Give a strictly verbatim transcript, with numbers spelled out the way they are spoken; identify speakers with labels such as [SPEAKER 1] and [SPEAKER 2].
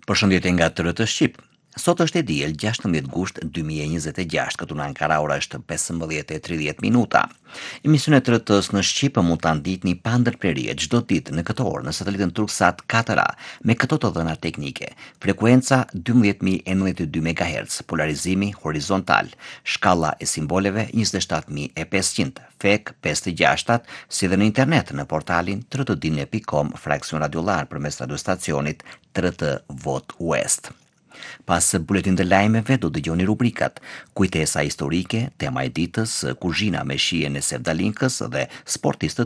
[SPEAKER 1] Përshëndetje nga T R T Shqip. Sot është e diel gjashtëmbëdhjetë gusht dy mijë e njëzet e gjashtë, këtu në Ankara ora është pesëmbëdhjetë e tridhjetë minuta. Emisionet T R T-s në Shqip mund ta ndiqni pa ndërprerje çdo ditë në këtë orë në satelitin Turksat katër A me këto të dhëna teknike: frekuenca dymbëdhjetë mijë e nëntëdhjetë e dy megahertz, polarizimi horizontal, shkalla e simboleve njëzet e shtatë mijë e pesëqind, fek pesëdhjetë e gjashtë, si dhe në internet në portalin t r t dinë pikë com fraksion radiollar përmes radiostacionit T R T Vot West. Pas buletin të lajmeve do dëgjoni rubrikat: kujtesa historike, tema e ditës, kuzhina me shijen e Sevdalinkës dhe sportistët